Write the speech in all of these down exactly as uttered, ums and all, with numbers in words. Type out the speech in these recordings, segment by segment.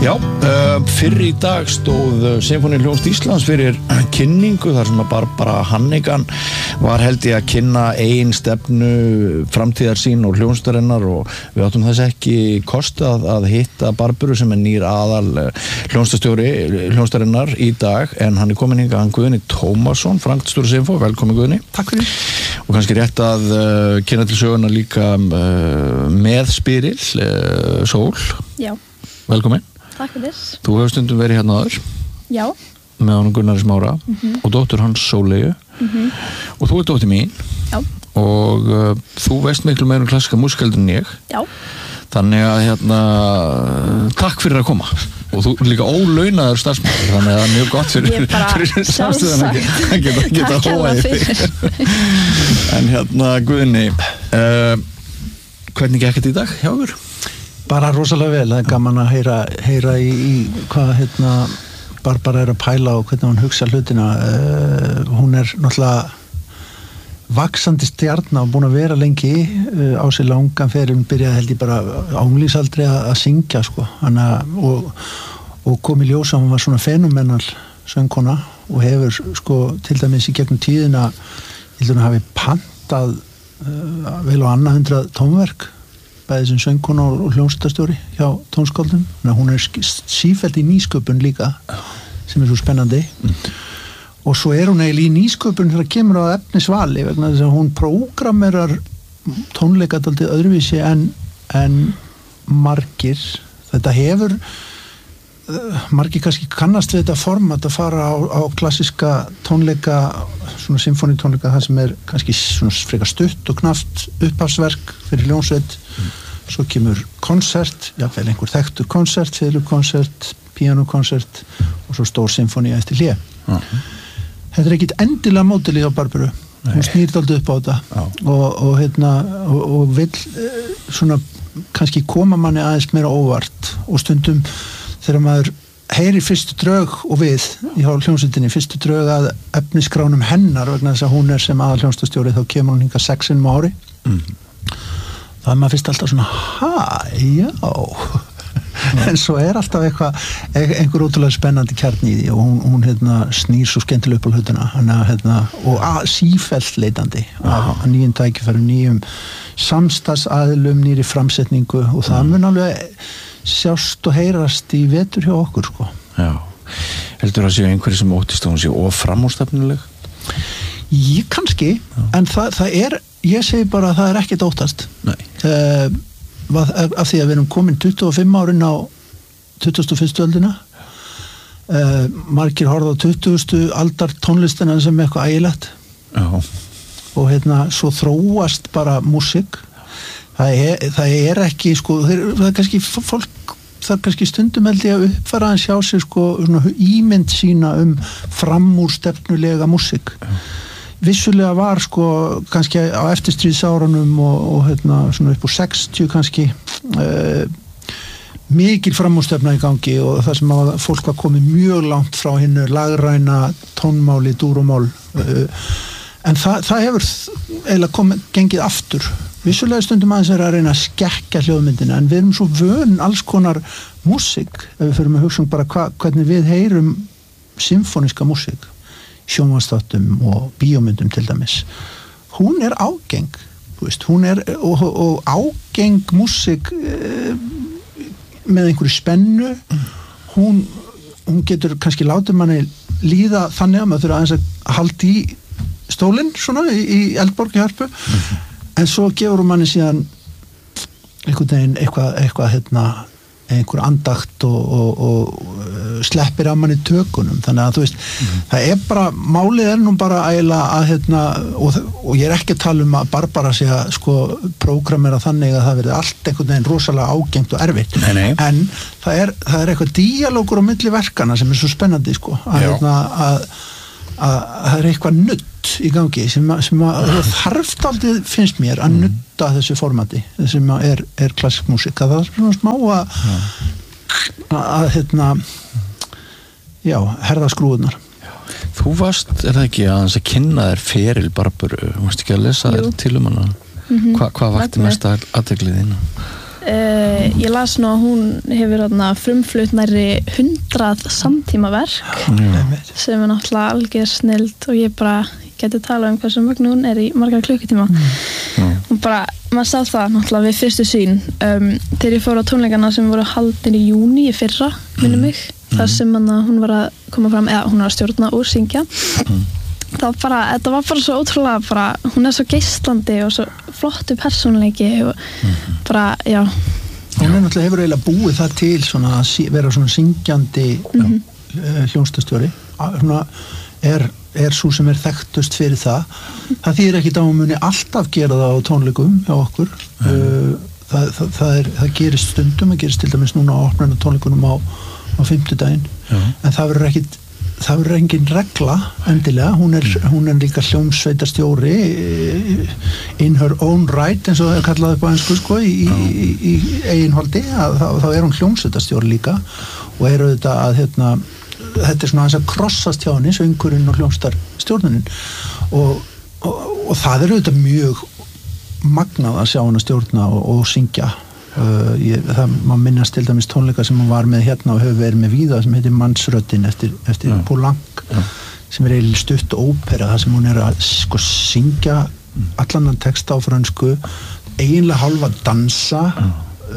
Já, uh, fyrr í dag stóð Sinfóníuhljómsveit Íslands fyrir kynningu þar sem að Barbara Hannigan var held ég að kynna eigin stefnu, framtíðarsýn og hljómsveitarinnar og við áttum þess ekki kost að, að hitta Barbaru sem er nýr aðal hljómsveitastjóri hljómsveitarinnar í dag en hann er komin hingað, hann Guðni Tómasson, framkvæmdastjóri Sinfó, velkomin Guðni. Takk fyrir. Og kannski rétt að uh, kynna til söguna líka uh, með Spyril, uh, Sól. Já. Velkomin. Takk fyrir. Þú hefur stundum verið hérna áður. Já. Með honum Gunnari Smára mm-hmm. og dóttur hans Sóleyju mm-hmm. og þú er dóttir mín. Já. Og uh, þú veist miklu meira um klassíska músík heldur en ég. Já. Þannig að hérna takk fyrir að koma og þú er líka ólaunaður starfsmaður þannig að það er mjög gott fyrir fyrir samstöðan að geta, geta hóað þig. En hérna Guðni, uh, hvernig gekk þetta í dag hjá þér? Bara rosalega vel, það er gaman að heyra, heyra í, í hvað hérna Barbara er að pæla og hvernig hún hugsa hlutina. Uh, hún er náttúrulega vaxandi stjarna og búin að vera lengi uh, á sér langan fyrir, hún byrjaði held ég bara ánglísaldri að, að syngja sko. Hanna, og, og kom í ljós að hún var svona fenomenal söngkona og hefur sko til dæmis í gegnum tíðina heldur hún hafi pantað uh, vel á annað hundrað tónverk bæði sem söngkona og hljómsveitarstjóri hjá tónskáldum. Hún er sífellt í nýsköpun líka sem er svo spennandi mm. og svo er hún eiginlega í nýsköpun þegar kemur á efnisvali vegna þess að hún prógramerar tónleika dálítið öðruvísi en, en margir. Þetta hefur uh, margir kannski kannast við þetta format að fara á, á klassíska tónleika, svona symfóníutónleika það sem er kannski svona frekar stutt og knappt upphafsverk fyrir hljómsveit mm. svo kemur konsert, jáfnvel einhver þekktur konsert, fiðlukonsert, píanókonsert og svo stór symfónía eftir hlé. Uh-huh. Þetta er ekkit endilega mótilið á Barbaru. Nei. Hún snýrt aldrei upp á þetta uh-huh. og, og, hérna, og, og vill eh, svona kannski koma manni aðeins meira óvart og stundum þegar maður heyri fyrstu drög og við í hljómsveitinni, fyrstu drög að efnisgránum hennar vegna þess að hún er sem aðal hljómsveitastjóri þá kemur hún hingað sex sinnum á ári. Uh-huh. Það er maður fyrst alltaf svona, ha, já, mm. en svo er alltaf eitthvað, einhver ótrúlega spennandi kjarni í því og hún, hún hérna, snýr svo skemmtilega upp á hlutuna, hana, hérna, og að, sífellt leitandi af nýjum tækifærum, nýjum samstarfsaðilum, nýri framsetningu og það mm. mun alveg sjást og heyrast í vetur hjá okkur, sko. Já, heldur það séu einhverju sem óttist að hún sé of framúrstefnuleg? Ég kannski, já. En það, það er ég segi bara að það er ekkert óttast uh, af því að við erum komin tuttugu og fimm árin á tuttugustu og fyrstu öldina uh, margir horfða á tuttugustu aldar tónlistina sem eitthvað ægilegt og hérna svo þróast bara músík það er, það er ekki sko, það er kannski fólk það er kannski stundum held ég að uppfara að sjá sig sko, ímynd sína um framúrstefnulega músík vissulega var sko kannski á eftirstríðsárunum og, og hérna svona upp á sextíu kannski uh, mikil framúrstefna í gangi og það sem að fólk var komið mjög langt frá hinnu lagræna tónmáli, dúr og mál uh, en það, það hefur eiginlega komið, gengið aftur vissulega stundum aðeins er að reyna að skekka hljóðmyndina en við erum svo vön alls konar músík ef við fyrir með hugsa bara hva, hvernig við heyrum symfóníska músík sjónvarpsþáttum og bíómyndum til dæmis. Hún er ágeng, þú veist, hún er og, og ágeng músík e, með einhverju spennu hún, hún getur kannski látið manni líða þannig að maður þurfa aðeins að halda í stólinn svona í, í Eldborg í Hörpu mm-hmm. en svo gefur hún manni síðan einhvern veginn eitthvað, eitthvað hérna einhver andakt og, og, og sleppir af manni tökunum þannig að þú veist, mm. það er bara málið er nú bara ægilega að hérna, og, og ég er ekki að tala um að Barbara sé að sko prógramera þannig að það verði allt einhvern veginn rosalega ágengt og erfitt nei, nei. En það er, það er eitthvað díalógur á milli verkana sem er svo spennandi sko að, hérna, að, að, að það er eitthvað nutt í gangi sem, sem að þarf aldrei finnst mér að nutta þessu formati sem er, er klassísk músík það er svona smá að að hérna já, herða skrúðunar. Þú varst, er það ekki aðeins að kynna þér feril Barbaru, varst ekki að lesa þér til um hana? Mm-hmm. Hva, hvað vakti mest athygli þína? uh, ég las nú að hún hefur þarna frumflutt nærri hundrað samtímaverk Já. sem er náttúrulega algjör snilld og ég bara geti talað um hversu mögnu hún er í margar klukkutíma mm. og bara, maður sá það náttúrulega við fyrstu sýn um, þegar ég fór á tónleikana sem voru haldin í júní í fyrra, minnum mig mm. þar sem hana, hún var að koma fram eða hún var að stjórna úr syngja mm. það var bara, þetta var bara svo ótrúlega bara, hún er svo geislandi og svo flottu persónleiki og mm. bara, já hún er náttúrulega hefur eiginlega búið það til svona að sí- vera svona syngjandi mm-hmm. hljónstastjóri svona er er svo sem er þekktust fyrir það það þýðir ekki að hún muni alltaf gera það á tónleikum hjá okkur mm. það, það, það, er, það gerist stundum það gerist til dæmis núna á opnarna tónleikunum á, á fimmtudaginn mm. en það verður ekkit það verður engin regla endilega hún er, mm. hún er líka hljómsveitarstjóri in her own right eins og það er kallað upp á ensku sko í, mm. í, í, í eiginholdi þá, þá er hún hljómsveitarstjóri líka og er auðvitað að hérna þetta er svona aðeins að krossast hjá henni söngurinn og hljómsveitarstjórnunin og, og, og það er auðvitað mjög magnað að sjá henni stjórna og, og syngja uh, ég, það maður minnast til dæmis tónleika sem hún var með hérna og hefur verið með víða sem heitir Mannsröddin eftir, eftir ja. Poulenc ja. sem er eiginlega stutt ópera þar sem hún er að sko syngja allan að texta á frönsku eiginlega hálfa dansa ja.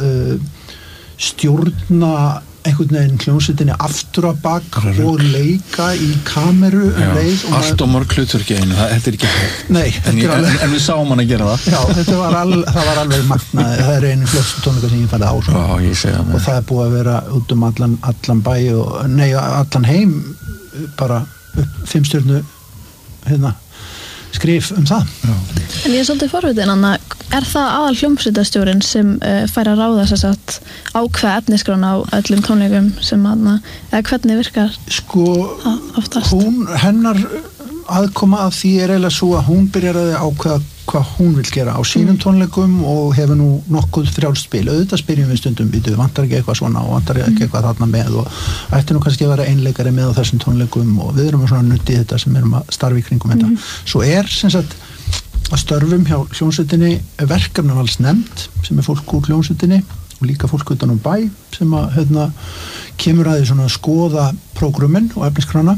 uh, stjórna einhvern veginn hljómsveitinni aftur á bak og leika í kameru um leið og allt og mörg hlutverki einu, það þetta er ekki hægt Nei, en, ég, alveg... en, en við sáum hann að gera það Já, þetta var, al, það var alveg magnað það er einu flottu tónleika sem ég færði á Ó, ég segi það og það er búið að vera út um allan, allan bæ og, nei, allan heim bara upp fimmstjörnu hérna skrif um það Já. En ég er svolítið forvitin Anna, er það aðal hljómsveitarstjórinn sem uh, fær að ráða þess að ákveða efniskrána á öllum tónleikum sem Anna, eða hvernig virkar sko, það oftast? Hún, hennar aðkoma að því er eiginlega svo að hún byrjar að ákveða hvað hún vil gera á sínum mm. tónleikum og hefur nú nokkuð frjálst spil auðvitað spyrjum við stundum, við vantar ekki eitthvað svona og vantar ekki eitthvað þarna með og ætti nú kannski að vera einleikari með á þessum tónleikum og við erum svona nutt í þetta sem erum að starfa í kringum þetta. Mm. Svo er sem sagt að störfum hjá hljómsveitinni verkefnavalsnefnd sem er fólk úr hljómsveitinni og líka fólk utan um bæ sem að hérna, kemur að því svona að skoða prógrummin og efniskrana.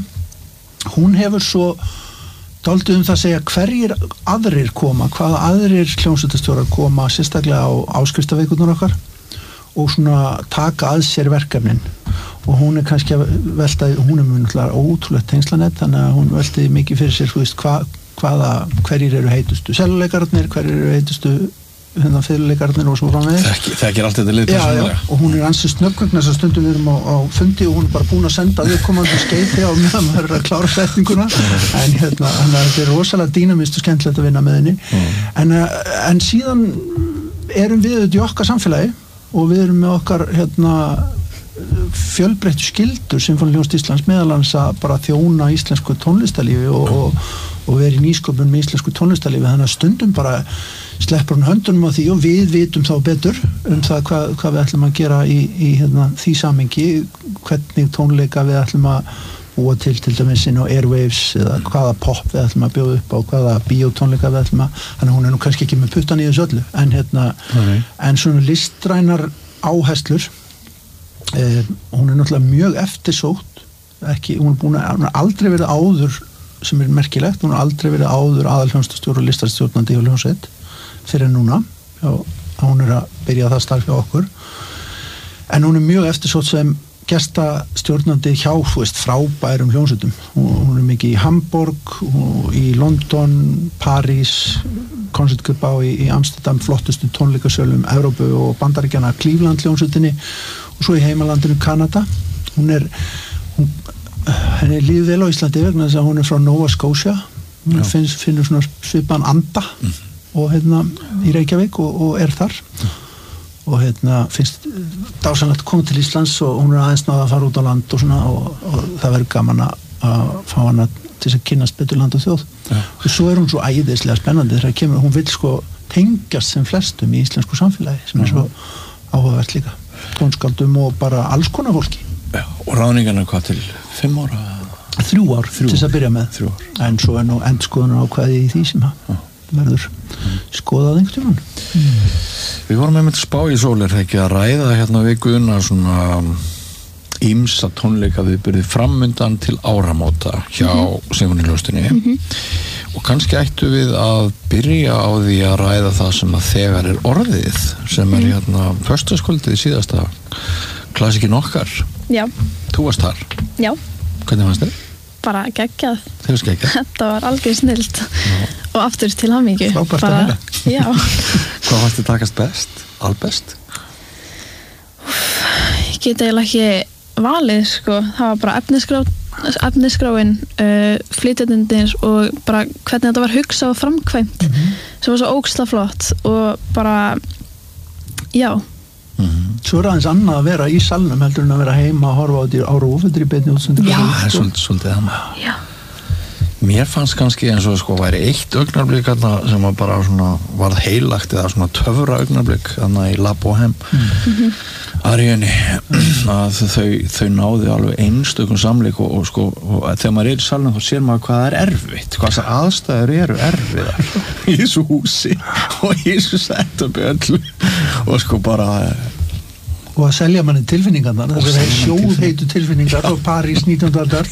Hún hefur svo dálítið um það að segja hverjir aðrir koma, hvaða aðrir hljómsveitarstjórar koma sérstaklega á áskriftarveikunar okkar og svona taka að sér verkefnin og hún er kannski að velta, hún er mjög náttúrulega ótrúlegt tengslanett þannig að hún velti mikið fyrir sér, þú veist, hva, hvaða, hverjir eru heitustu seljuleikararnir, hverjir eru heitustu hérna fyrirleikararnir og svo framvegis. Það, það gerir allt þetta lið persónulega. Já, og hún er ansið snöggvögn þess að stundum við erum á, á fundi og hún er bara búin að senda viðkomandi skeiti á meðan maður er að klára setninguna en hérna, þetta er rosalega dýnamist og skemmtilegt að vinna með henni mm. en, en síðan erum við auðvitað í okkar samfélagi og við erum með okkar hérna fjölbreyttu skyldur Sinfóníuhljómsveit Íslands meðal annars að bara þjóna íslensku tónlistarlífi og, og, og vera í nýsköpun með íslensku tónlistarlífi þannig að stundum bara sleppur hún höndunum á því og við vitum þá betur um það hvað, hvað við ætlum að gera í, í hérna, því samengi hvernig tónleika við ætlum að búa til til dæmis inn á Airwaves eða hvaða pop við ætlum að bjóða upp á hvaða bíótónleika við ætlum að þannig að hún er nú kannski ekki með puttan í þessu öllu en, hérna, okay. en svona listrænar áherslur Eh, hún er náttúrulega mjög eftirsótt ekki, hún er búin að, hún er aldrei verið áður sem er merkilegt, hún er aldrei verið áður aðalhljómsveitarstjóri og listarstjórnandi hjá hljómsveit fyrir núna já, hún er að byrja það starf hjá okkur en hún er mjög eftirsótt sem gestastjórnandi hjá veist, frábærum hljómsveitum hún, hún er mikið í Hamburg í London, París koncertgrupa í, í Amsterdam flottustu tónleikasölum Evrópu og Bandaríkjana Cleveland hljómsveitinni og svo í heimalandinu Kanada hún er hún, henni er lífið vel á Íslandi vegna þess að hún er frá Nova Scotia hún finnst, finnur svona svipan anda mm. og hérna í Reykjavík og, og er þar mm. og hérna finnst dásanlegt að koma til Íslands og hún er aðeins náða að fara út á land og svona og, og það verður gaman að fá hana til þess að kynnast betur land og þjóð ja. Og svo er hún svo æðislega spennandi þegar kemur, hún vil sko tengjast sem flestum í íslensku samfélagi sem er svo áhugavert líka tónskáldum og bara alls konar fólki Já, og ráðningarna hvað til fimm ára? Þrjú ár, Þrjú. til þess að byrja með Þrjú ár en svo er nú endskoðunar ákvæði í því sem að verður skoðað einhvern tímann. Við vorum einmitt spá í sólir ekki að ræða hérna við Gunnar svona ýmsa tónleika viðburði framundan til áramóta hjá mm-hmm. Sinfóníuhljómsveitinni mm-hmm. og kannski ættu við að byrja á því að ræða það sem að þegar er orðið sem er hérna föstudagskvöldið síðasta klassikin okkar. Já. Þú varst þar? Já. Hvernig fannst þér? Bara geggjað. Þið varst geggjað? Þetta var algjör snillt og aftur til hamingju. Frábært að heyra. Já. Hvað fannst þið takast best? Albest? Ég get eiginlega ekki valið sko. Það var bara efnisgrá, efnisgráin uh, flytjendindins og bara hvernig þetta var hugsað og framkvæmt mm-hmm. sem var svo ógeðslega flott og bara já. Mm-hmm. Svo er aðeins annað að vera í salnum heldur en að vera heima að horfa á því á RÚV þetta er í beinni útsendingu. Já. Það er svolítið, svolítið hann. Já. Mér fannst kannski eins og sko væri eitt augnablik sem var bara svona varð heilagt eða svona töfra augnablik þarna í La Bohème mm-hmm. Aríunni að þau, þau náðu alveg einstökum samleik og, og sko og þegar maður er í salnum þá sér maður hvað það er erfitt hvað þessar aðstæður eru erfiðar í þessu húsi og í þessu setupi öllu og sko bara og að selja manni tilfinningarnar það er sjóðheitu tilfinningar á París nítjándu aldar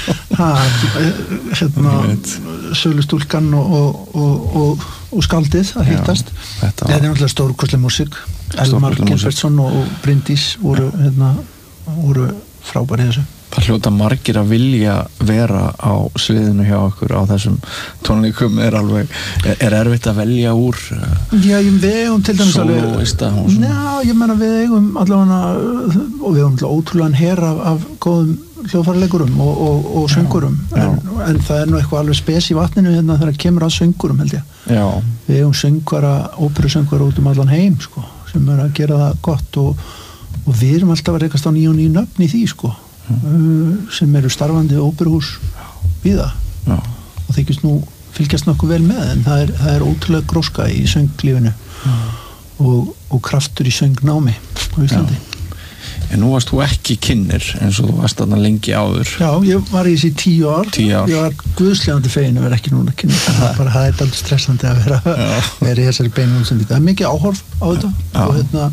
hérna sölustúlkan og, og, og, og, og skaldið að hittast þetta er náttúrulega stórkostleg músík Elmar Gilbertsson og Bryndís voru, hérna, voru frábæri þessu það hljóta margir að vilja vera á sviðinu hjá okkur á þessum tónleikum er alveg er erfitt að velja úr já, við eigum til dæmis sólóista já, ég menna við eigum allavega og við eigum ótrúlegan her af, af góðum hljóðfæraleikurum og, og, og söngurum já, en, já. en það er nú eitthvað alveg spes í vatninu hérna þegar það kemur að söngurum held ég já. Við eigum söngvara, óperusöngvara út um allan heim sko, sem er að gera það gott og, og við erum alltaf að rekast á nýja og nýja nöfn í því sko sem eru starfandi óperuhús víða og þykist nú fylgjast nokkuð vel með en það er, það er ótrúlega gróska í sönglífinu og, og kraftur í söngnámi á Íslandi. En nú varst þú ekki kynnir eins og þú varst þarna lengi áður. Já, ég var í þessi tíu ár, tíu ár. Ég var guðslegandi fegin að vera ekki núna kynnir það, bara, það er alltaf stressandi að vera, vera í þessari beinum sem þetta er mikið áhorf á þetta Já. og hérna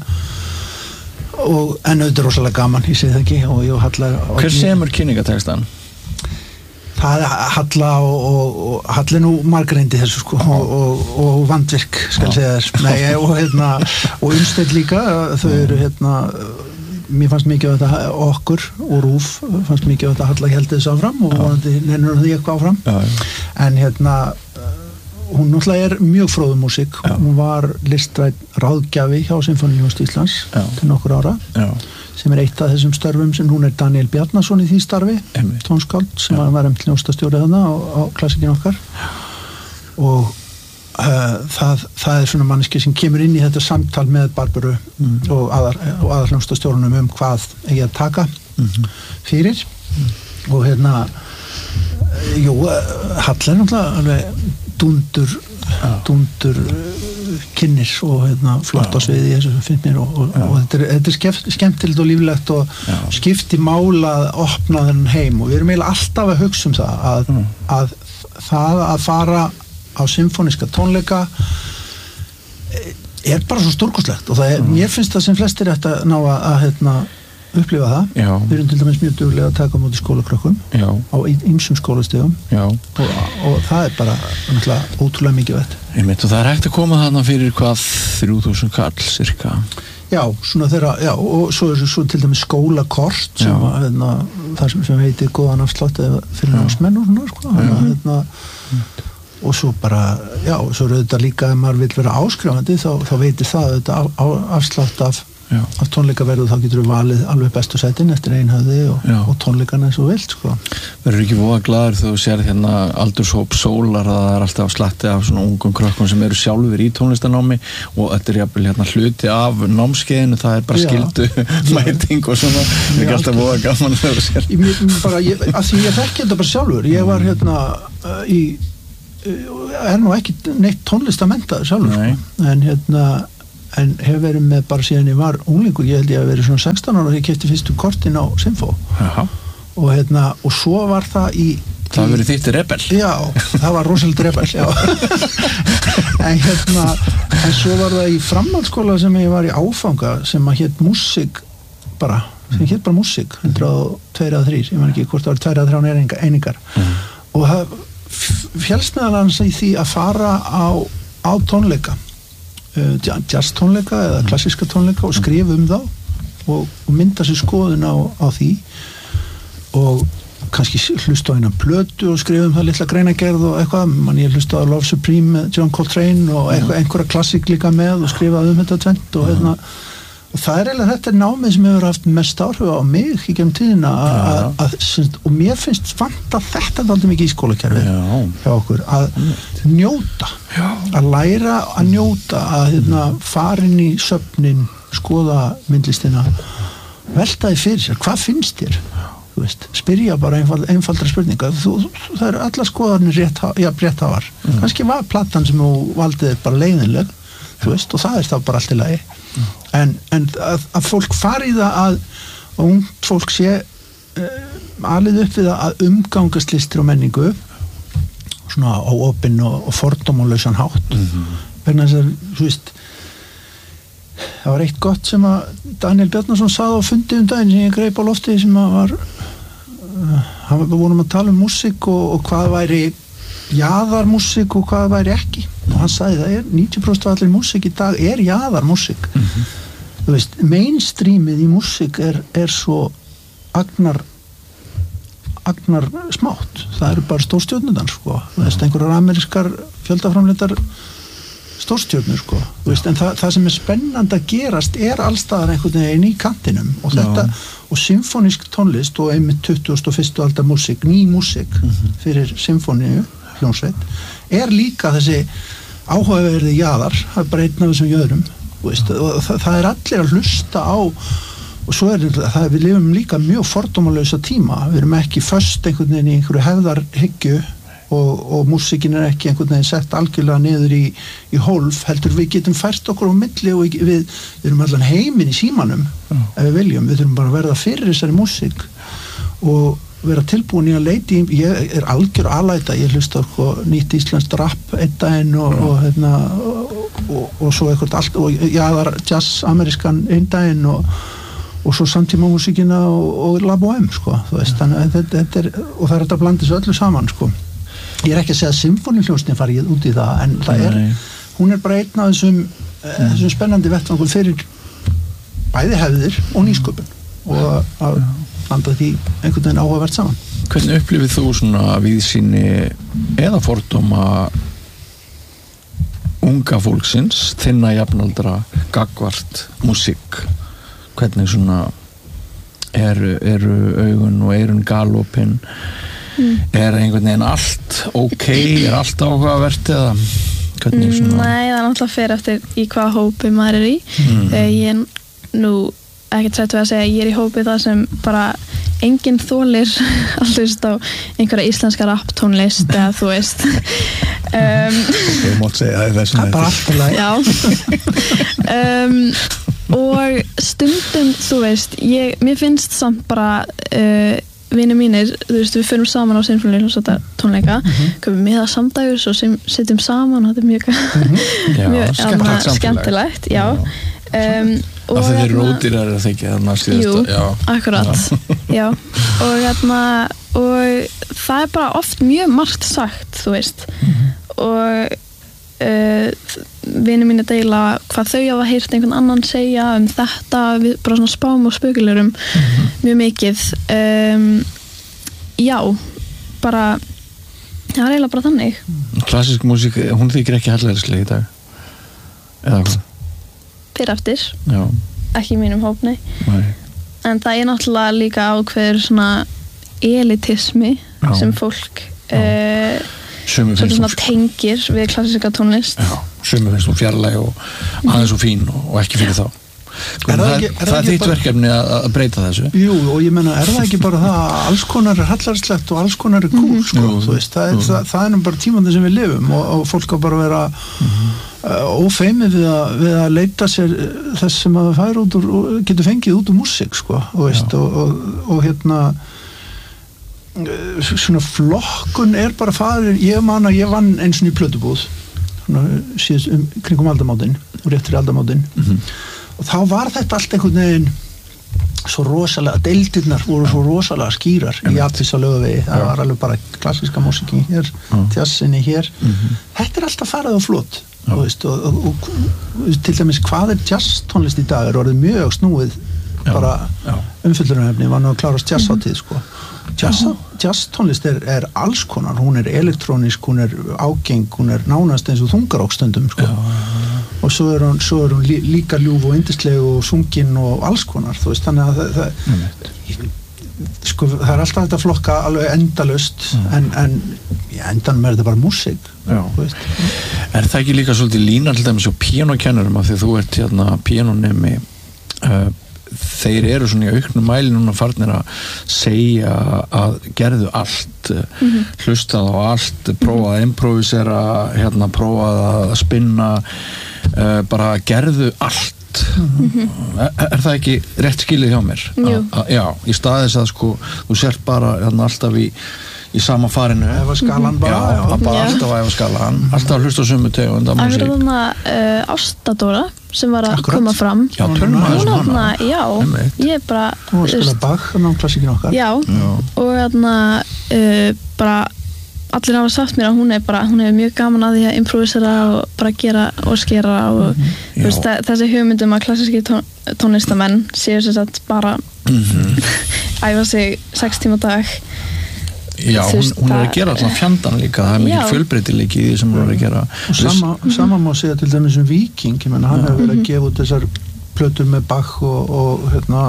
og en auðvitað rosalega gaman, ég segi það ekki og ég og Halla hver semur kynningatextan? Það er Halla og, og, og Halla er nú margreindi þessu sko og, og, og vandvirk skal segja þess Nei, og hérna og Unnsteinn líka, þau eru hérna mér fannst mikið af þetta okkur og Rúf fannst mikið af þetta Halla héldi þessu áfram og vonandi nennur því eitthvað áfram Já. en hérna hún náttúrulega er mjög fróðum músík hún var listræn ráðgjafi hjá Sinfóníuhljómsveit Íslands Já. til nokkur ára Já. sem er eitt af þessum störfum sem hún er Daniel Bjarnason í því starfi tónskáld sem Já. var um hljómsveitarstjóri þarna á, á klassikin okkar og uh, það, það er svona manneski sem kemur inn í þetta samtal með Barbaru mm. og aðar, aðar hljómsveitarstjórunum um hvað eigi að taka mm-hmm. fyrir mm. og hérna jú, Hall er náttúrulega alveg dundur dundur kynnis og hérna, flott á sviði þessu finnst mér og, og, og þetta er, þetta er skemmt, skemmtilegt og líflegt og Já. skipti mála að opna þennan heim og við erum eiginlega alltaf að hugsa um það að, mm. að það að fara á symfóníska tónleika er bara svo stórkostlegt og það er, mm. mér finnst það sem flestir ætti að ná að, að hérna, upplifa það. Já. Við erum til dæmis mjög duglega að taka á móti skólakrökkum Já. á ýmsum skólastigum og, og það er bara náttúrulega ótrúlega mikið vett. Einmitt, og það er hægt að koma þarna fyrir hvað þrjú þúsund kall cirka. Já, svona þeirra, já, og svo er svo til dæmis skólakort sem að, hérna, það sem, sem heitir góðan afslátt eða fyrir námsmenn og svona, sko, hérna, og svo bara, já, svo er þetta líka ef maður vil vera áskrifandi þá, þá veitir það þetta á, á, afslátt af Já. af tónleikaverðu þá getur við valið alveg bestu sætin eftir einhöfði og, og tónleikana eins og vilt sko. Verður ekki voða glaður þegar þú sér hérna aldurshóp sólar að það er alltaf slatti af svona ungum krökkum sem eru sjálfur í tónlistanámi og þetta er jafnvel hérna hluti af námskeiðinu, það er bara skildu mæting og svona, það er ekki alltaf voða gaman þegar þú sér. Ég, bara, ég, að því ég þekki þetta bara sjálfur, ég var hérna uh, í, uh, er nú ekki neitt tónlistamentaður sjálfur sko, en hérna en hef verið með bara síðan ég var unglingur, ég held ég að verið svona sextán ára og ég keypti fyrstu kortin á Sinfó og hérna, og svo var það í Það verið þitt rebel. Já, það var rosalega rebel, já. En hérna, en svo var það í framhaldsskóla sem ég var í áfanga sem að hét músík bara, sem hét bara músík, hundrað og tvö eða þrjú, ég man ekki hvort það var tvær eða þrjár einingar. Mm. Og það fjálst meðal hans í því að fara á, á tónleika, uh, jazz tónleika eða klassíska tónleika og skrifa um þá og, og mynda sér skoðun á, á því og kannski hlusta á eina plötu og skrifa um það litla greinagerð og eitthvað, mann ég hlusta á Love Supreme með John Coltrane og eitthvað, einhverja klassík líka með og skrifa um þetta tvent og hérna og það er eiginlega þetta námið sem hefur haft mest áhrif á mig í gegnum tíðina og mér finnst vanta þetta dálítið mikið í skólakerfið hjá okkur að njóta Já. Að læra að njóta að hérna, fara inn í söfnin skoða myndlistina velta því fyrir sér, hvað finnst þér? Þú veist, spyrja bara einfald, einfaldra spurninga þú, það eru alla skoðarnir rétt, ja, rétt hafar mm. kannski var platan sem þú valdið bara leiðinleg þú veist, og það er þá bara allt í lagi mm. en, en að, að fólk fari í það að, að ungt fólk sé uh, alið upp við það að umgangast listir og menningu svona á opinn og, og fordómalausan hátt mm-hmm. vegna þess að, þú veist það var eitt gott sem að Daniel Bjarnason sagði á fundi um daginn sem ég greip á lofti sem að var uh, hann var búin að tala um músík og, og hvað væri jaðarmúsík og hvað væri ekki og hann sagði það er níutíu prósent af allir músík í dag er jaðarmúsík mm-hmm. þú veist, mainstreamið í músík er, er svo agnar agnar smátt það eru bara stórstjörnudan sko þú veist, einhverjar amerískar fjöldaframleitar stórstjörnur sko, þú veist, en það, það sem er spennandi að gerast er allstaðar einhvern veginn í kantinum og þetta Já. Og symfónísk tónlist og einmitt tuttugasta og fyrstu aldar músík, ný músík mm-hmm. fyrir symfóníu, hljómsveit er líka þessi áhugaverði jaðar, það er bara einn af þessum jöðrum, þú veist, og það, það er allir að hlusta á og svo er það, við lifum líka mjög fordómalausa tíma, við erum ekki föst einhvern veginn í einhverju hefðarhyggju og, og músíkin er ekki einhvern veginn sett algjörlega niður í, í hólf heldur við getum fært okkur á milli og við, við, við erum allan heiminn í símanum mm. ef við viljum, við þurfum bara að verða fyrir þessari músík og vera tilbúin í að leiti, ég er algjör alæta, ég hlusta okkur nýtt íslenskt rap einn daginn og, mm. og, hérna, og, og, og svo eitthvað allt og jaðar jazz amerískan einn daginn og og svo samtíma músíkina og, og La Bohème sko, þú veist, þannig að þetta, þetta er og það er þetta að blanda þessu öllu saman sko ég er ekki að segja að symfóníuhljómsveitin fari út í það en það er, hún er bara einn af þessum, mm. þessum spennandi vettvangur fyrir bæði hefðir og nýsköpun og að blanda því einhvern veginn áhugavert saman. Hvernig upplifir þú svona víðsýni eða fordóma unga fólksins þinna jafnaldra gagvart músík? Hvernig svona eru, eru augun og eyrun galopin mm. er einhvern veginn allt ok, er allt áhugavert eða hvernig svona Nei, það er náttúrulega fyrir eftir í hvaða hópi maður er í mm. uh, ég er nú ekki trætt við að segja ég er í hópi það sem bara enginn þolir að hlusta á einhverja íslenska rapptónlist eða þú veist um, ok, mátt segja það er þessum það er bara alltaf já um, og stundum þú veist, ég, mér finnst samt bara uh, vinir mínir, þú veist, við förum saman á sinfóníu tónleika, mm-hmm. komum með það samdægus og sittum saman og þetta er mjög, mm-hmm. mjög já, skemmtilegt, skemmtilegt já, já. Um, og það er rótir er það ekki þannig að síðast jú, já. Akkurat já, og hérna og það er bara oft mjög margt sagt, þú veist mm-hmm. og uh, vinir mínu deila hvað þau hafa heyrt einhvern annan segja um þetta, við bara svona spám og spökulerum mm-hmm. mjög mikið um, já bara það er eiginlega bara þannig klassísk músík, hún þykir ekki hallærisleg í dag eða hvað? Fyrir eftir, já. Ekki í mínum hópni Nei. En það er náttúrulega líka ákveður svona elitismi já. Sem fólk uh, svona tengir við klassíska tónlist já, sumir finnst hún fjarlæg og aðeins og fín og, og ekki fyrir þá Sko, er það, ekki, er það er þitt bara... verkefni að, að breyta þessu Jú, og ég menna, er það ekki bara það að alls konar er hallarslegt og alls konar er cool mm-hmm. sko, Jú, þú veist, það er, það, það er nú bara tímandi sem við lifum og, og fólk á bara að vera mm-hmm. uh, ófeimið við að, við að leita sér þess sem að það fær út úr, getur fengið út úr músík, sko, þú veist og, og, og hérna svona flokkun er bara farin, ég man að ég vann eins og í plötubúð svona síðast um kringum aldamótin og rétt fyrir aldamótin mm-hmm. og þá var þetta allt einhvern veginn svo rosalega, deildirnar voru svo rosalega skýrar í Apis á Laugavegi, það var alveg bara klassíska músíkin hér, tjassinni hér mm-hmm. þetta er alltaf farið á flott og, veist, og, og, og, og til dæmis hvað er jazz tónlist í dag er orðið mjög snúið bara umfyllunarefni var nú að klárast jazzhátíð sko jazz, jazz tónlist er, er alls konar hún er elektrónisk, hún er ágeng hún er nánast eins og þungarókstundum sko. og svo er hún, svo er hún lí, líka ljúf og yndisleg og sungin og alls konar þú veist, þannig að það, það, sko, það er alltaf þetta flokka alveg endalaust mm. en, en í endanum er þetta bara músík Er það ekki líka svolítið lína til dæmis og píanókennurum af því þú ert hérna píanónemi uh, þeir eru svona í auknum mæli núna farnir að segja að gerðu allt mm-hmm. hlustað á allt, prófað að improvisera hérna, prófað að spinna uh, bara gerðu allt mm-hmm. er, er það ekki rétt skilið hjá mér? A, a, já, í staðis að sko þú sért bara hérna, alltaf í í sama farinu eða skalan bara, já, já. bara alltaf að efa skalan alltaf að hlusta á sömu tegund það er þarna uh, Ástadóra sem var að Akkurat. koma fram já, tölum aðeins um hana já, ég er bara hún var að spila Bach, náttúrulega okkar já, já. og þarna uh, bara allir hafa sagt mér að hún er bara hún hefur mjög gaman að því að improvisera og bara gera og skera og mm-hmm. veist, þessi hugmyndum að klassíski tón, tónlistamenn séu sem sagt bara mm-hmm. æfa sig sex tíma á dag Já, hún, hún er að gera alltaf fjandan líka það er mikil fjölbreytileiki í því sem hún er að gera og sama, sama má segja til dæmis um Viking ég menna hann hefur verið að gefa út þessar plötur með Bach og, og hérna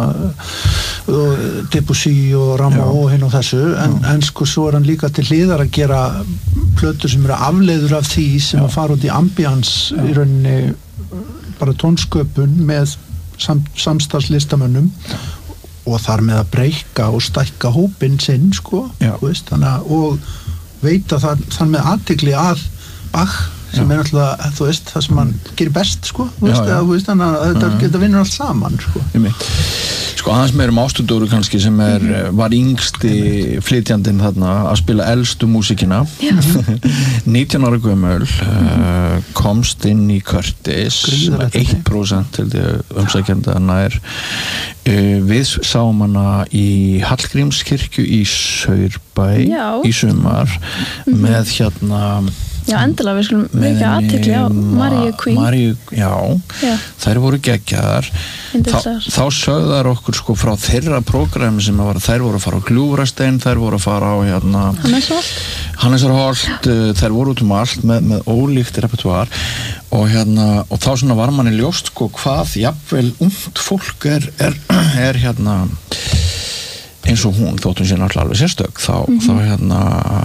og Debussy og Rameau og hinn og þessu en, en sko svo er hann líka til hliðar að gera plötur sem eru afleiður af því sem Já. Að fara út í ambiance Já. Í rauninni bara tónsköpun með sam, samstarfslistamönnum og þar með að breyka og stækka hópinn sinn sko veist, þannig, og veita þar, þar með athygli að Bach sem já. Er alltaf, þú veist, það sem hann gerir best sko, þú veist, já, já. Að, veist þannig að þetta uh-huh. geta vinnur allt saman sko. Sko aðeins meir um Ástudóru kannski sem er, mm-hmm. var yngsti flytjandinn þarna að spila elstu músíkina nítján ára gömul mm-hmm. uh, komst inn í Curtis eitt prósent til því umsækjanda nær uh, við sáum hana í Hallgrímskirkju í Saurbæ já. Í sumar mm-hmm. með hérna Já, endilega, við skulum vekja athygli á Maríu Queen. Maríu, já, já. Þær voru geggjaðar. Þá, þá sögðu þær okkur sko frá þeirra prógrami sem var, þær voru að fara á Gljúfrastein, þær voru að fara á hérna Hannesholt. Hannesholt, þær voru út um allt með, með ólíkt repertoár og hérna, og þá svona var manni ljóst sko hvað jafnvel ungt fólk er, er, er hérna eins og hún, þótt hún sé náttúrulega alveg sérstök þá, mm-hmm. þá hérna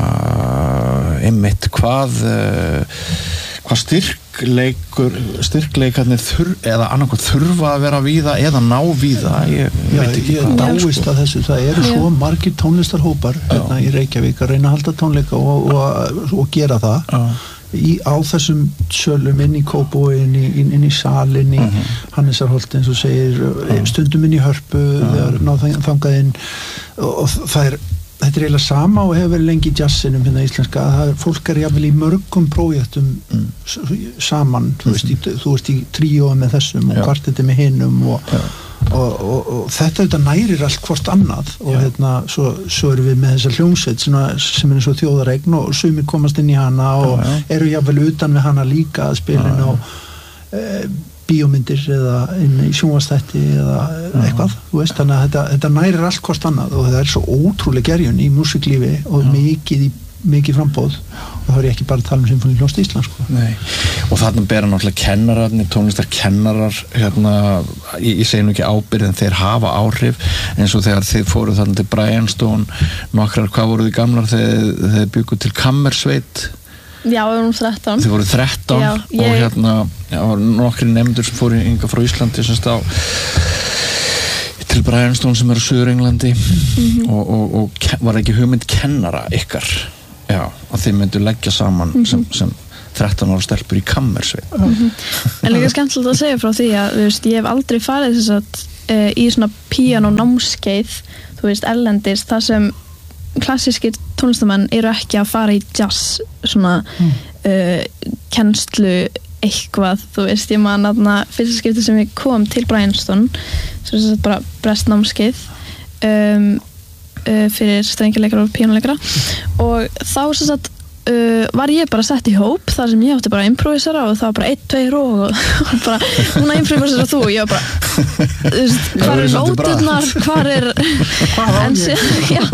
einmitt hvað hvað styrkleikur styrkleikarnir þurr, eða annarkvæmt þurfa að vera víða eða ná víða ég Já, veit ekki ég dáist að þessu, það eru svo margir tónlistarhópar hérna í Reykjavík að reyna að halda tónleika og, og, og gera það Já. Í, á þessum sölum inn í Kópavogi, inn í, inn, inn í salin í uh-huh. Hannesarholt eins og segir uh-huh. stundum inn í Hörpu uh-huh. þegar náð þangað inn og, og það er, þetta er eiginlega sama og hefur verið lengi í jazzinum hérna íslenska það er, fólk er jafnvel í mörgum prójektum mm. saman, mm-hmm. þú veist í, þú veist í tríóa með þessum og kvartetti með hinum og Og, og, og þetta auðvitað nærir allt hvort annað og Já. Hérna svo, svo erum við með þessa hljómsveit sem er eins og þjóðareign og sumir komast inn í hana og Já, eru jafnvel utan við hana líka að spila inn á e, bíómyndir eða inn í sjónvarpsþætti eða Já. Eitthvað, þú veist, þannig að þetta, þetta nærir allt hvort annað og það er svo ótrúlega gerjun í músiklífi og Já. Mikið í mikið frambóð og þá er ég ekki bara að tala um Sinfóníuhljómsveit Íslands sko. Nei, og þarna bera náttúrulega kennararnir, tónlistarkennarar hérna, ég, ég segi nú ekki ábyrgð en þeir hafa áhrif eins og þegar þið fóruð þarna til Bryanstone nokkrar, hvað voruð þið gamlar þegar þið bygguð til Kammersveit Já, við vorum þrettán Þið voruð þrettán Já, ég... og hérna já, voru nokkri nefndur sem fóru yngar frá Íslandi semst á til Bryanstone sem er á Suður-Englandi mm-hmm. og, og, og var ekki hugmynd kennara ykkar Já, að þið myndu leggja saman mm-hmm. sem, sem þrettán ára stelpur í Kammersveit mm-hmm. En líka skemmtilegt að segja frá því að þú veist, ég hef aldrei farið þess að e, í svona píanónámskeið þú veist, erlendis, það sem klassískir tónlistamenn eru ekki að fara í jazz svona mm. uh, kennslu eitthvað, þú veist, ég man aðna fyrsta skipti sem ég kom til Bryanston sem er bara brestnámskeið um, uh, fyrir strengjuleikara og píanuleikara og þá sem sagt Uh, var ég bara sett í hóp þar sem ég átti bara að improvisera og það var bara eitt, tveir og, og bara, hún að improvisera þú og ég var bara, þú veist, hvar er nóturnar, hvar er en, já.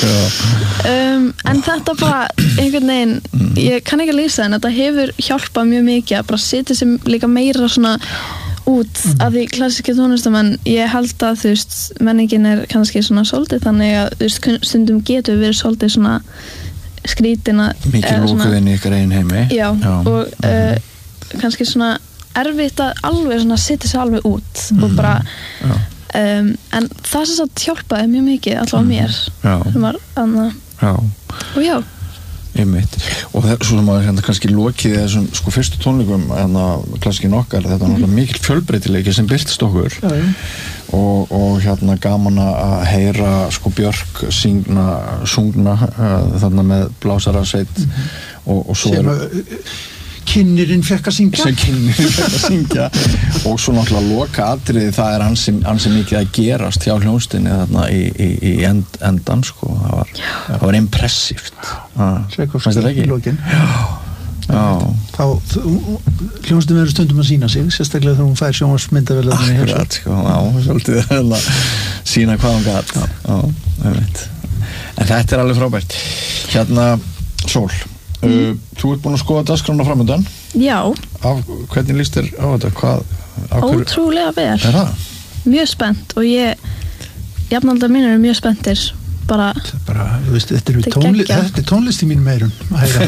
Um, en þetta bara einhvern veginn, ég kann ekki að lýsa en þetta hefur hjálpað mjög mikið að bara setja sem líka meira svona út af því klassíski tónlistamenn ég held að þú veist, menningin er kannski svona svolítið þannig að þú veist, stundum getur verið svolítið svona skrítina mikið lókuðinn í ykkar einn heimi já, já. og uh, kannski svona erfitt að alveg svona setja sig alveg út mm. og bara um, en það sem sagt hjálpaði mjög mikið allavega mér sem var annað og já einmitt og það, svo sem að hérna, kannski lokið þessum sko fyrstu tónleikum hérna klassíkin okkar þetta var náttúrulega mm. mikil fjölbreytileiki sem birtist okkur já, já. Og, og hérna gaman að heyra sko Björk syngna, sungna uh, þarna með blásarasveit mm-hmm. og, og svo sem er kynnirinn fekk að syngja sem kynnirinn fekk að syngja og svo náttúrulega loka atriði það er ansi, ansi mikið að gerast hjá hljónstinni þarna í, í, í end, endan sko það var, það var impressíft Sveikovski í lokin já Já. Þá hljónstin verður stundum að sína sig sérstaklega þegar hún fær sjónvarsmyndavélarnar í heimsókn. Akkurat, sko, já, svolítið að sína hvað hún gat já, einmitt en þetta er alveg frábært hérna, Sól mm. uh, þú ert búin að skoða dagskrána framöndan já af, hvernig líst þér á þetta? Hvað, ótrúlega vel er það? Mjög spennt og ég jafnaldar mínir eru mjög spenntir bara, bara veist, þetta, er tónli, þetta er tónlist í mínum meirun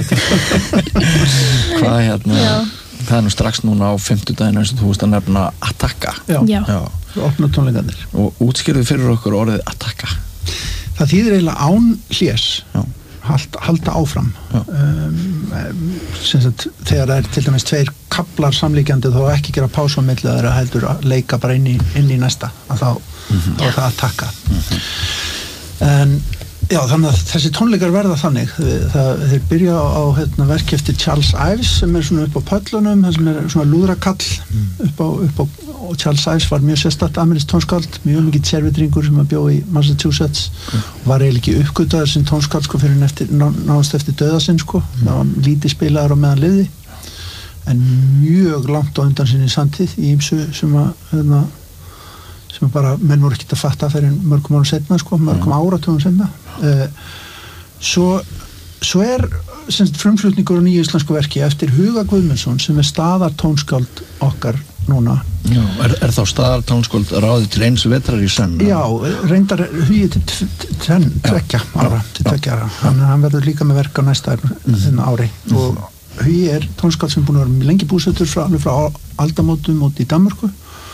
hvað hérna já. Það er nú strax núna á fimmtudaginn eins og þú veist að nefna Attacka já, já. já. opna tónleikarnir og útskýrðu fyrir okkur orðið Attacka það þýðir eiginlega án hlés halda, halda áfram um, sem sagt þegar það er til dæmis tveir kaplar samlíkjandi þá ekki gera pásu á milli þeirra heldur að leika bara inn í, inn í næsta að þá, mm-hmm. þá er það Attacka mm-hmm. En já, þannig að þessi tónleikar verða þannig það, þeir byrja á, á hérna, verki eftir Charles Ives sem er svona upp á pöllunum það sem er svona lúðrakall mm. upp, á, upp á og Charles Ives var mjög sérstakt amerískt tónskáld, mjög mikið sérvitringur sem að bjó í Massachusetts mm. var eiginlega ekki uppgötaður sem tónskáld sko fyrir eftir, ná, náðast eftir dauða sinn sko mm. það var lítið spilaður á meðan liði en mjög langt á undan sinni samtíð í ýmsu sem að hérna, sem bara menn voru ekki að fatta fyrir mörgum árum setna sko, mörgum mm. áratugum setna uh, svo, svo er semst frumflutningur á nýju íslensku verki eftir Huga Guðmundsson sem er staðartónskáld okkar núna já, er, er þá staðartónskáld ráðið til eins vetrar í senn? Já, reyndar Hugi til tvenn, tvekja ára til tvekja ára, hann, hann verður líka með verk á næsta mm. ári mm. og Hugi er tónskáld sem búin að vera lengi búsettur frá, frá aldamótum út í Danmörku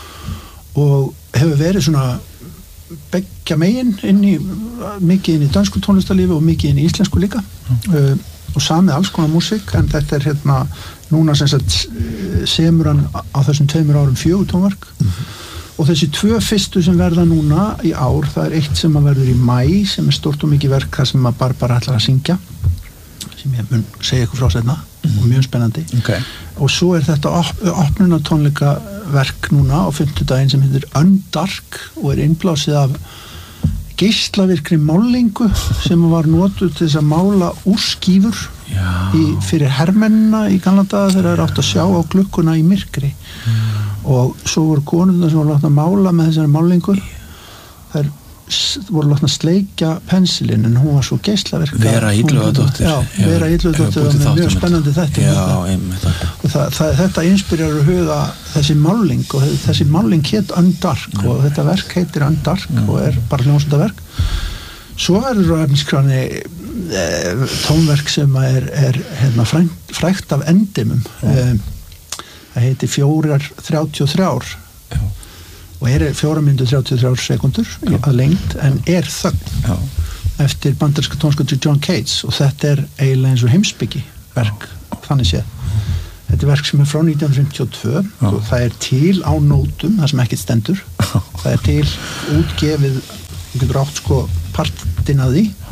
og hefur verið svona beggja megin inn í mikið inn í dansku tónlistarlífi og mikið inn í íslensku líka mm. uh, og samið alls konar músík en þetta er hérna núna sem sagt semur hann á þessum tveimur árum fjögur tónverk mm. og þessi tvö fyrstu sem verða núna í ár það er eitt sem að verður í maí sem er stort og mikið verk það sem að Barbara ætlar að syngja sem ég mun segja ykkur frá seinna mm. og mjög spennandi okay. og svo er þetta op- opnuna tónleika verk núna á fimmtudaginn sem heitir Undark og er innblásið af geislavirkri málingu sem var notuð til þess að mála úr skífur í, fyrir hermennina í gamla daga þegar þeir átt að sjá á glukkuna í myrkri mm. og svo voru konurnar sem voru látna að mála með þessari málingu þær voru látna að sleikja pensilinn en hún var svo geislavirk Vera Illugadóttir já, Vera Illugadóttir var með mjög spennandi þetta já, einmitt og það, það, þetta inspirar að huga þessi máling og þessi máling hétt Undark já. Og þetta verk heitir Undark já. Og er bara hljómsveitarverk svo verður á efniskránni e, tónverk sem er, er hérna, frægt, frægt af endimum e, það heitir fjórar þrjátíu og þrjár já og er fjórar mínútur þrjátíu og þrjár sekundur að lengd en er þögn já. Eftir bandaríska tónskáldið John Cage og þetta er eiginlega eins og heimspeki verk, já. Þannig séð þetta er verk sem er frá nítján hundruð fimmtíu og tvö já. Og það er til á nótum það sem ekkert stendur það er til útgefið þú getur átt sko partinn að því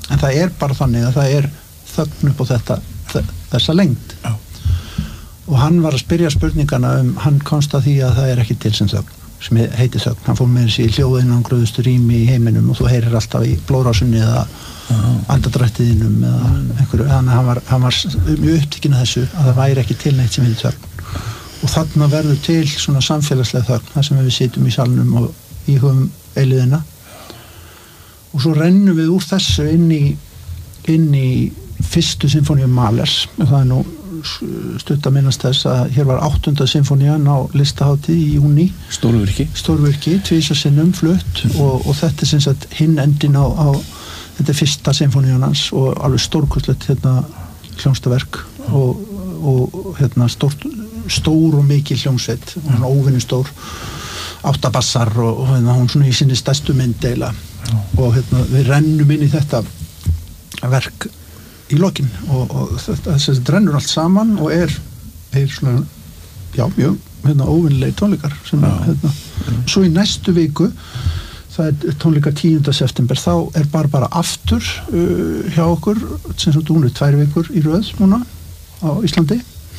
en það er bara þannig að það er þögn upp á þetta þessa lengd Já. og hann var að spyrja spurningana um, hann komst að því að það er ekki til sem þögn sem heitir þögn, hann fór með þessi í hljóðinangröðustu rými í heiminum og þú heyrir alltaf í blóðrásunni eða andadrættiðinum eða einhverju, þannig að hann var, hann var mjög upptekinn af þessu að það væri ekki til neitt sem heitir þögn og þarna verður til svona samfélagslega þögn þar sem við sitjum í salnum og íhugum eiliðina og svo rennum við úr þessu inn í inn í fyrstu symfóníu Mahlers og það er nú stutt að minnast þess að hér var áttunda symfónían á listahátíð í júní Stórvirki Stórvirki, tvisvar sinnum flutt og, og þetta er sem sagt hinn endin á, á þetta er fyrsta symfónían hans og alveg stórkostlegt hérna hljómsdaverk og, og hérna stór, stór og mikil hljómsveit og svona óvinni stór áttabassar og, og hérna hún svona í sinni stærstu mynd deila og hérna við rennum inn í þetta verk í lokin og, og þetta þetta rennur allt saman og er, er svona já, mjög hérna, óvinnilegi tónleikar sem, hérna, svo í næstu viku það er tónleikar tíunda september þá er bara bara aftur uh, hjá okkur sem svo dúnur tvær vikur í röð núna á Íslandi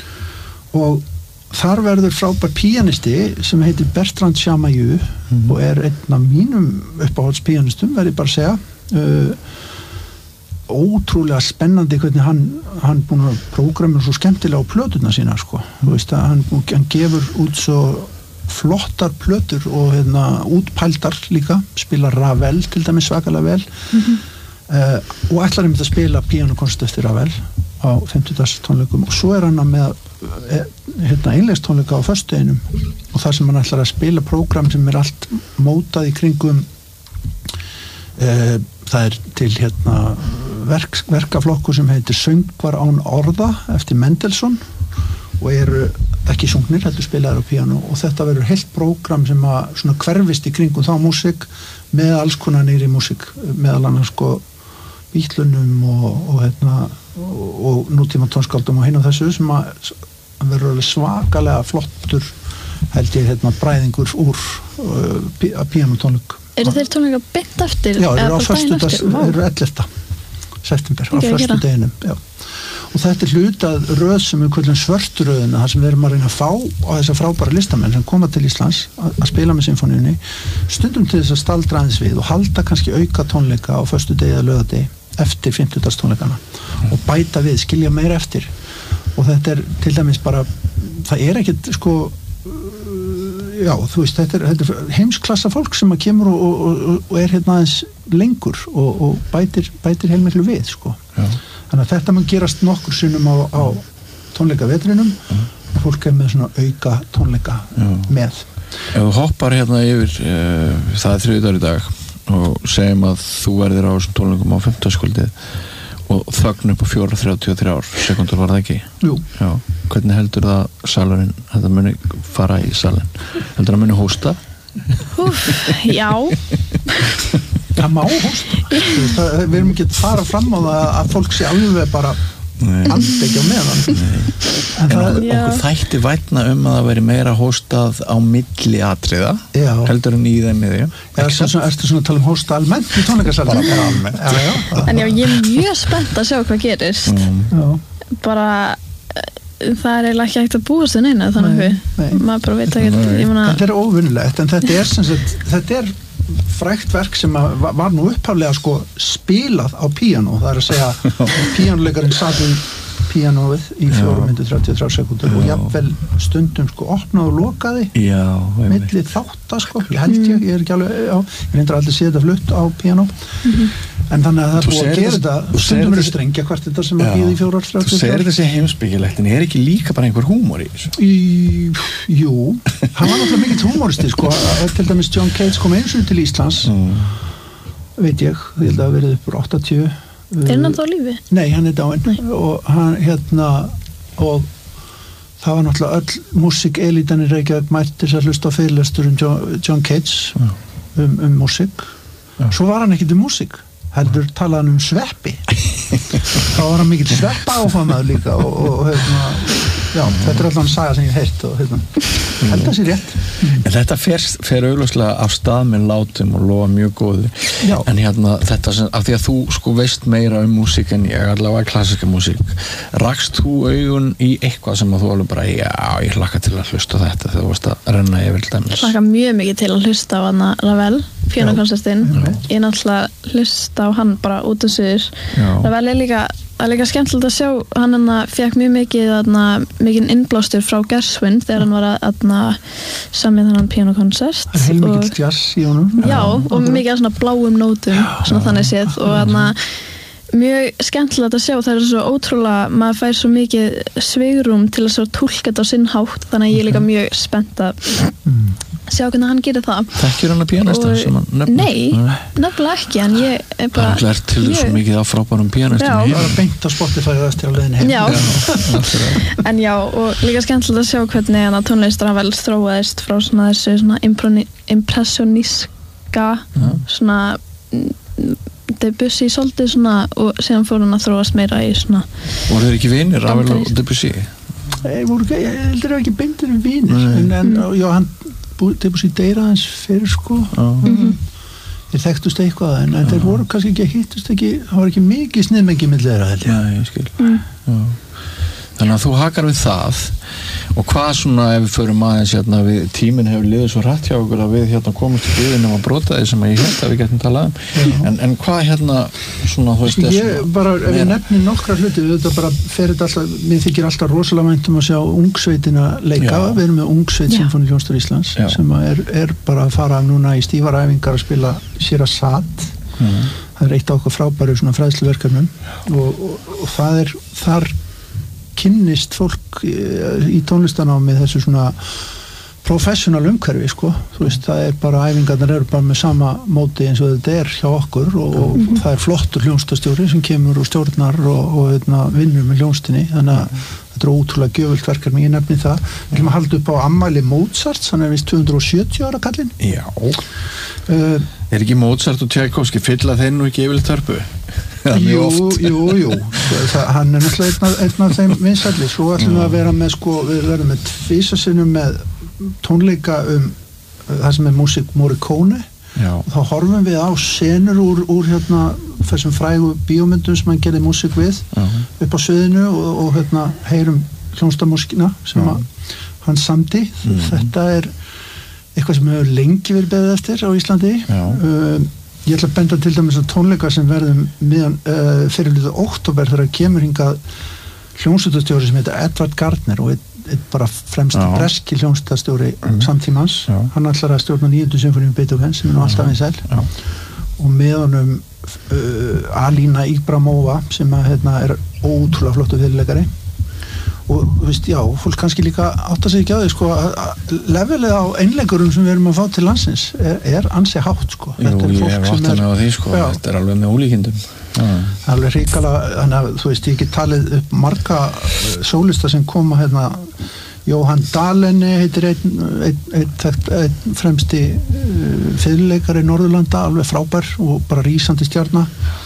og þar verður frábær píanisti sem heitir Bertrand Chamayou mm-hmm. og er einn af mínum uppáhaldspíanistum verð ég bara að segja uh, ótrúlega spennandi hvernig hann hann búin að prógramma svo skemmtilega á plöturna sína sko, þú veist að hann, hann gefur út svo flottar plötur og hérna útpældar líka, spila Ravel til dæmis svakalega vel mm-hmm. uh, og ætlar einmitt að spila píanókonsert eftir Ravel á fimmtudags tónleikum og svo er hann með uh, hérna einleikstónleika á föstudeginum og þar sem hann ætlar að spila prógram sem er allt mótað í kringum uh, það er til hérna verk, verkaflokkur sem heitir Söngvar án orða eftir Mendelssohn og eru ekki sungnir, heldur spilaðar á píanó og þetta verður heilt prógram sem að svona hverfist í kringum þá músík með alls konar nýri músík meðal annars sko Bítlunum og, og hérna og, og nútíma tónskáldum og hinn á þessu sem að verður alveg svakalega flottur held ég hérna bræðingur úr uh, pí, píanótónleik. Eru þeir tónleika beint eftir? Já, þeir eru á föstudags, þeir eru ellefta september á föstudeginum, já. Og þetta er hlutað röð sem er kvöldin svörturöðina, þar sem við erum að reyna að fá á þessa frábæra listamenn sem koma til Íslands að, að spila með symfóníunni, stundum til þess að staldra aðeins við og halda kannski auka tónleika á föstudegi eða laugardegi eftir fimmtudags tónleikana og bæta við, skilja meira eftir og þetta er til dæmis bara, það er ekkert sko já, þú veist, þetta er, þetta er heimsklassa fólk sem að kemur og, og, og, og er hérna aðeins lengur og, og bætir, bætir heilmiklu við, sko. Já. Þannig að þetta mann gerast nokkur sinnum á, á tónleikavetrinum og fólk er með svona auka tónleika Já. Með. Ef þú hoppar hérna yfir, uh, það er þriðjudagur í dag og segjum að þú verðir á þessum tónleikum á fimmtudagskvöldið og þögn upp á fjórar þrjátíu og þrjár sekundur var það ekki? Jú. Já. Hvernig heldur það salurinn, þetta muni fara í salin? Heldur það muni hósta? Úf, já. Það má hósta. Það, við erum ekki að fara fram á það að fólk sé alveg bara allt ekki á meðan. En það, okkur þætti vætna um að það veri meira hóstað á milli atriða, já. Heldur en í þeim miðju. Já, ertu svona, ertu svona að tala um hósta almennt í tónleikasalinn? Bara almennt. Já, já, en já, ég er mjög spennt að sjá hvað gerist. Mm. Bara, það er eiginlega ekki hægt að búast þenni einu, þannig að maður bara veit ekki. Mena... Þetta er óvinnilegt, en þetta er sem sagt, þetta er frægt verk sem var nú upphaflega sko spilað á píanó, það er að segja píanóleikarinn satt í píanóið í fjórar mínútur þrjátíu og þrjár sekúndur og jafnvel stundum sko opnað og lokaði já, milli þátta sko, ég held ég, ég er ekki alveg já, ég reyndar aldrei séð þetta flutt á píanó mm-hmm. en þannig að það er búið að gera þetta stundum eru strengja hvert þetta sem að býða í fjórar þrjátíu og þrjár. Þú segir þetta sé heimspekilegt en er ekki líka bara einhver húmor í þessu? Í, jú, hann var náttúrulega mikill húmoristi sko, til dæmis John Cage kom eins og til Íslands mm. veit ég, ég held að það verið upp úr áttatíu. Er hann þá á lífi? Nei, hann er dáinn og hann hérna og það var náttúrulega öll músíkelítan í Reykjavík mættis að hlusta á fyrirlestur um John, John Cage ja. um, um músík ja. Svo var hann ekkert um músík heldur talaði hann um sveppi þá var hann mikill sveppa áfamaður líka og, og hérna já, þetta er alltaf saga sem ég heirt og hérna, held að sé rétt. En þetta fer, fer augljóslega af stað með látum og lofa mjög góðu. Já. En hérna, þetta sem, af því að þú sko veist meira um músík en ég, allavega klassíska músík, rakst þú augun í eitthvað sem að þú alveg bara, já, ég hlakka til að hlusta á þetta þegar þú varst að renna yfir til dæmis? Hlakka mjög mikið til að hlusta á hana Ravel, píanókonsertinn. Ég náttúrulega hlusta á hann bara út og suður. Ravel er líka Það er líka skemmtilegt að sjá, hann hann fekk mjög mikið þarna, mikið innblástur frá Gershwin þegar hann var að þarna, samið þannig píanókonsert. Það er heilmikill jazz í honum. Já, og mikið af svona bláum nótum, svona þannig séð og þarna mjög skemmtilegt að sjá, það er svo ótrúlega, maður fær svo mikið svigrúm til að svo túlka þetta á sinn hátt, þannig að ég er líka mjög spennt að sjá hvernig hann gerir það. Þekkir hann að píanista sem hann nefnir? Nei, nefnilega ekki, en ég er bara... Hann lært til þess mikið á frábærum píanistum. Já, það er beint á Spotify og eftir á leiðin heim. Já, en já, og líka skemmtilegt að sjá hvernig hann að tónlist Ravel þróaðist frá svona þessu svona impressioníska, svona Debussy svolítið svona og síðan fór hann að þróast meira í svona... Voru þeir ekki vinir, Ravel og Debussy? Þeir voru ekki, ég heldur ekki beintir um vinir, en, en já, hann Debussy deyra hans fyrir sko, mm-hmm. þeir þekktust eitthvað, en, en þeir voru kannski ekki, hittust ekki, það var ekki mikið sniðmengi milli þeirra, held ég. Já, ég skil. Mm. Þannig að þú hakar við það og hvað svona ef við förum aðeins hérna við tíminn hefur liðið svo hratt hjá okkur að við hérna komumst í byðin um að brota því sem ég held að við getum talað um en, en hvað hérna svona þú veist ég bara, ef ég nefni nokkra hluti við þetta bara fer þetta alltaf, mér þykir alltaf rosalega vænt um að sjá ungsveitina leika, já. Við erum með Ungsveit Sinfóníuhljómsveit Íslands já. Sem er, er bara að fara núna í stífaræfingar að spila Sherazade mm. það er eitt af okkar frábæru svona fræðsluverkefnum og, og, og það er þar kynnist fólk í tónlistanámi þessu svona professional umhverfi sko, þú veist, það er bara æfingarnar eru bara með sama móti eins og þetta er hjá okkur og, og mm-hmm. það er flottur hljómsdastjóri sem kemur og stjórnar og, og veitna, vinnur með hljómsdinni þannig að mm. þetta er ótrúlega gjöfult verkefni, ég nefni það við ætlum að halda upp á afmæli Mozart hann er vist tvö hundruð og sjötíu ára kallinn Já uh, Er ekki Mozart og Tchaikovsky fylla þeir nú ekki yfirleitt hörpu? Jú, jú, jú það, hann er náttúrulega einn, einn af þeim vinsælli svo ætlum við að vera með sko, við verðum með tvisasinnum með tónleika um það sem er músík Morricone Já. Og þá horfum við á senur úr, úr hérna, þessum frægu bíómyndum sem hann gerði músík við Já. Upp á sviðinu og, og hérna, heyrum hljómsdamúskina sem að, hann samdi mm. þetta er eitthvað sem hefur lengi verið beðið eftir á Íslandi um, ég ætla að benda til dæmis að tónleika sem verðum miðan uh, fyrir hlutu október þegar kemur hingað hljómsveitastjóri sem heitir Edvard Gardner og einn bara fremsti breski hljómsveitastjóri mm. samtímans, Já. Hann ætlar að stjórna níundu symfóníu Beethoven sem er nú alltaf vinsæl og með honum uh, Alina Ibramova sem að, hérna, er ótrúlega flottu fyrirleikari og þú veist, já, fólk kannski líka átta sig ekki á því, sko, að levelið á einleikurum sem við erum að fá til landsins er, er ansi hátt, sko. Jú, ég hef átta mig á því, sko, já. Þetta er alveg með ólíkindum. Alveg hrikala, þannig að, þú veist, ég get talið upp marga sólista sem koma, hérna, Jóhann Dalene heitir einn, einn, einn, einn, einn fremsti uh, fyrirleikari Norðurlanda, alveg frábær og bara rísandi stjarna.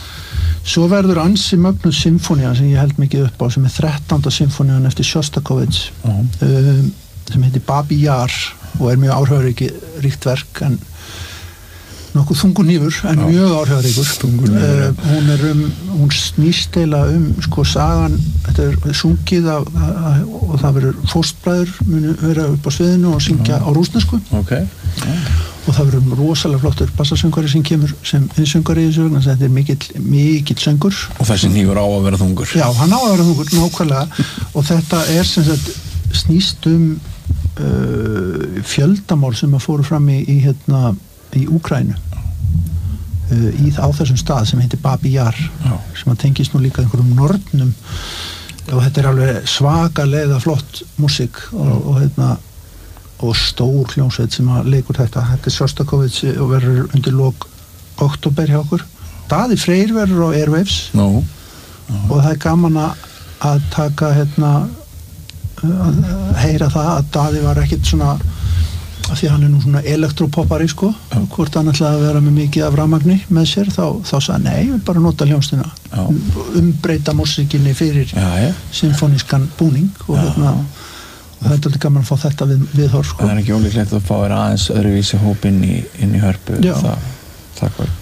Svo verður ansi mögnuð symfónían sem ég held mikið upp á sem er þrettánda symfónían eftir Sjostakovits uh-huh. um, sem heitir Babi Yar og er mjög áhrifaríkt verk en nokkuð þungunýfur en Já. Mjög áhrifaríkur uh, hún er um, hún snýst eila um sko sagan, þetta er sungið af, að, og það verður fóstbræður munu vera upp á sviðinu og syngja uh-huh. á rússnesku okay. yeah. og það verður rosalega flottur bassasöngari sem kemur sem innsöngari í þessu vegna þetta er mikill, mikill söngur og þessi hnífur á að vera þungur Já, hann á að vera þungur, nákvæmlega og þetta er sem sagt snýst um uh, fjöldamál sem að fóru fram í, í hérna, í Úkraínu uh, í, á þessum stað sem heitir Babi Yar Já. Sem að tengist nú líka einhverjum nornum og þetta er alveg svakalega flott músík og, og hérna og stór hljómsveit sem að leikur þetta þetta er Sjostakovits og verður undir lok október hjá okkur Daði Freyr verður á Airwaves no. no. og það er gaman að taka hérna að heyra það að Daði var ekkit svona af því að hann er nú svona elektrópoppari sko, Já. hvort hann ætlaði að vera með mikið af rafmagni með sér, þá, þá sagði nei, við bara nota hljómsdina, Já. umbreyta músíkinni fyrir Já, já. symfónískan búning og Já. hérna og þetta er alltaf gaman að fá þetta við, viðhorf sko. Það er ekki ólíklegt að fá þér aðeins öðruvísi hóp inn í, inn í hörpu Já. það, það var